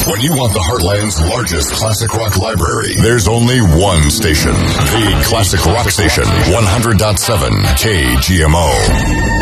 When you want the Heartland's largest classic rock library, there's only one station. The Classic Rock Station, 100.7 KGMO.